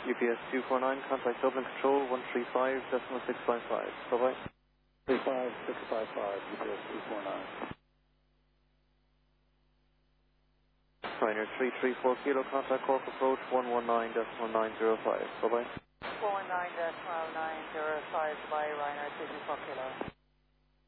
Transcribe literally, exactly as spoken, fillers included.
U P S two four nine, contact Dublin Control one three five decimal six five five. Bye-bye. three five six five five, U P S two four nine. Ryanair three three four Kilo, contact Cork approach one one nine decimal nine zero five. Bye-bye. one one nine decimal nine zero five, bye, Ryanair three three four Kilo.